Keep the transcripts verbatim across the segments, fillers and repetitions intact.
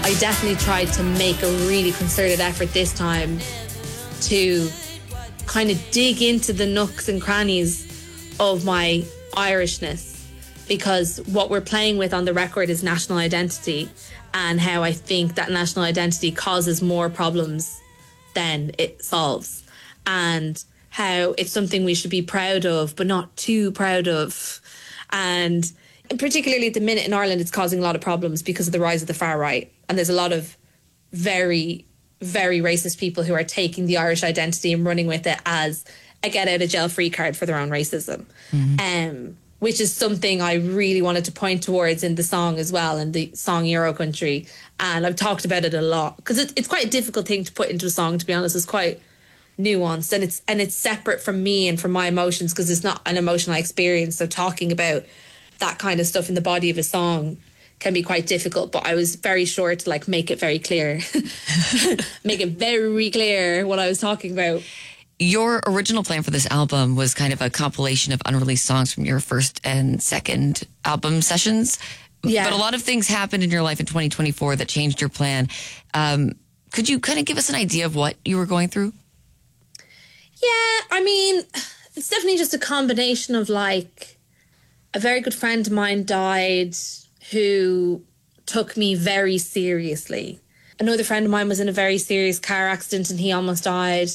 I definitely tried to make a really concerted effort this time to kind of dig into the nooks and crannies of my Irishness, because what we're playing with on the record is national identity, and how I think that national identity causes more problems than it solves, and how it's something we should be proud of but not too proud of. And particularly at the minute in Ireland, it's causing a lot of problems because of the rise of the far right, and there's a lot of very very racist people who are taking the Irish identity and running with it as a get out of jail free card for their own racism. Mm-hmm. Um, which is something I really wanted to point towards in the song as well, in the song Euro Country. And I've talked about it a lot because it, it's quite a difficult thing to put into a song, to be honest. It's quite nuanced, and it's and it's separate from me and from my emotions, because it's not an emotion I experience. So talking about that kind of stuff in the body of a song can be quite difficult, but I was very sure to like make it very clear, make it very clear what I was talking about. Your original plan for this album was kind of a compilation of unreleased songs from your first and second album sessions. Yeah. But a lot of things happened in your life in twenty twenty-four that changed your plan. Um, could you kind of give us an idea of what you were going through? Yeah, I mean, it's definitely just a combination of like, a very good friend of mine died who took me very seriously. Another friend of mine was in a very serious car accident and he almost died.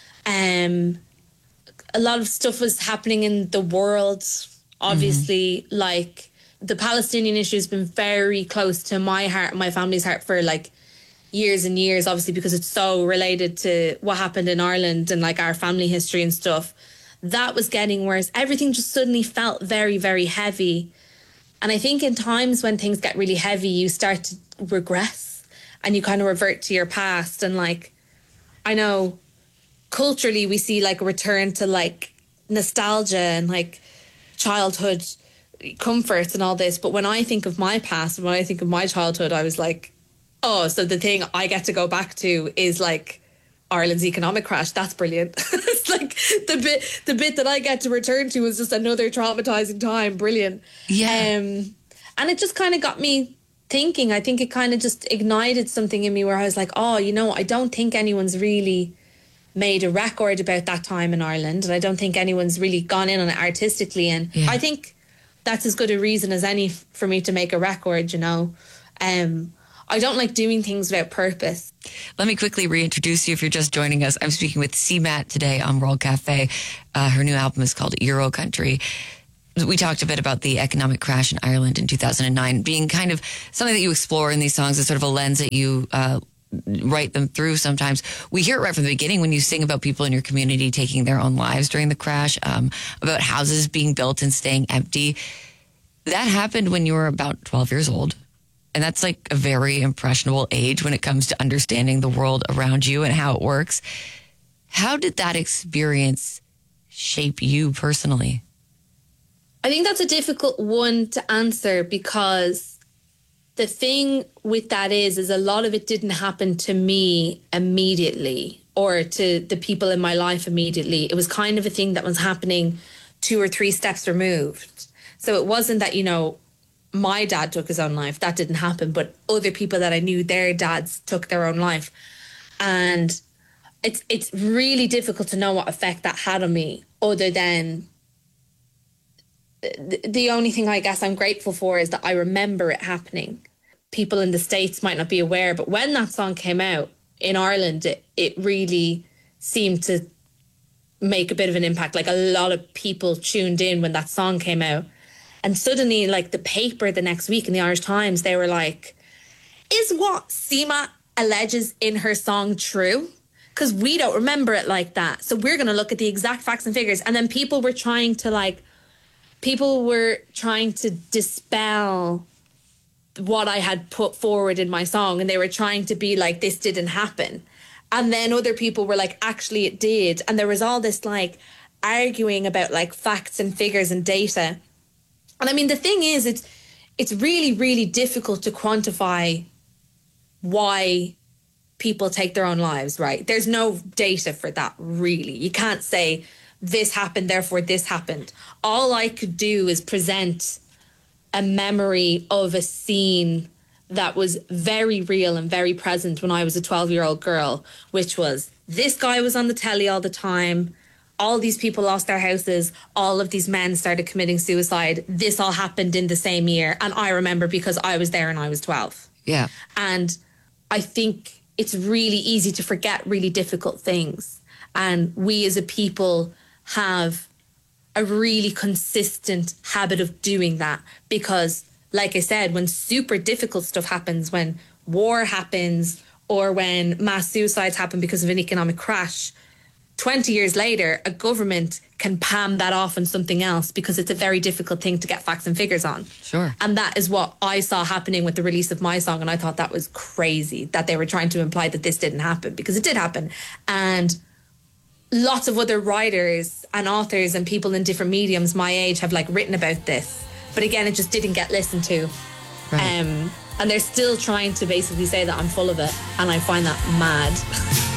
Um, a lot of stuff was happening in the world, obviously. Mm-hmm. Like, the Palestinian issue has been very close to my heart, my family's heart, for like years and years, obviously, because it's so related to what happened in Ireland and like our family history and stuff. That was getting worse. Everything just suddenly felt very, very heavy. And I think in times when things get really heavy, you start to regress and you kind of revert to your past. And like, I know culturally we see like a return to like nostalgia and like childhood comforts and all this. But when I think of my past, when I think of my childhood, I was like, oh, so the thing I get to go back to is like Ireland's economic crash. That's brilliant. It's like the bit the bit that I get to return to is just another traumatizing time. Brilliant. Yeah. Um, and it just kind of got me thinking. I think it kind of just ignited something in me where I was like, oh, you know, I don't think anyone's really made a record about that time in Ireland, and I don't think anyone's really gone in on it artistically. And yeah. I think that's as good a reason as any f- for me to make a record, you know. Um, I don't like doing things without purpose. Let me quickly reintroduce you if you're just joining us. I'm speaking with C Matt today on World Cafe. Uh, her new album is called Euro Country. We talked a bit about the economic crash in Ireland in two thousand nine being kind of something that you explore in these songs as sort of a lens that you uh, write them through sometimes. We hear it right from the beginning when you sing about people in your community taking their own lives during the crash, um, about houses being built and staying empty. That happened when you were about twelve years old. And that's like a very impressionable age when it comes to understanding the world around you and how it works. How did that experience shape you personally? I think that's a difficult one to answer, because the thing with that is, is a lot of it didn't happen to me immediately or to the people in my life immediately. It was kind of a thing that was happening two or three steps removed. So it wasn't that, you know, my dad took his own life. That didn't happen. But other people that I knew, their dads took their own life. And it's it's really difficult to know what effect that had on me, other than the, the only thing I guess I'm grateful for is that I remember it happening. People in the States might not be aware, but when that song came out in Ireland, it, it really seemed to make a bit of an impact. Like, a lot of people tuned in when that song came out. And suddenly, like, the paper the next week in the Irish Times, they were like, is what Seema alleges in her song true? Because we don't remember it like that. So we're going to look at the exact facts and figures. And then people were trying to, like, people were trying to dispel what I had put forward in my song. And they were trying to be like, this didn't happen. And then other people were like, actually, it did. And there was all this, like, arguing about, like, facts and figures and data. And I mean, the thing is, it's it's really, really difficult to quantify why people take their own lives, right? There's no data for that, really. You can't say this happened, therefore this happened. All I could do is present a memory of a scene that was very real and very present when I was a twelve-year-old girl, which was this guy was on the telly all the time. All these people lost their houses. All of these men started committing suicide. This all happened in the same year. And I remember because I was there and I was twelve. Yeah. And I think it's really easy to forget really difficult things. And we as a people have a really consistent habit of doing that because, like I said, when super difficult stuff happens, when war happens or when mass suicides happen because of an economic crash, twenty years later, a government can palm that off on something else because it's a very difficult thing to get facts and figures on. Sure. And that is what I saw happening with the release of my song. And I thought that was crazy that they were trying to imply that this didn't happen, because it did happen. And lots of other writers and authors and people in different mediums my age have like written about this. But again, it just didn't get listened to. Right. Um, and they're still trying to basically say that I'm full of it. And I find that mad.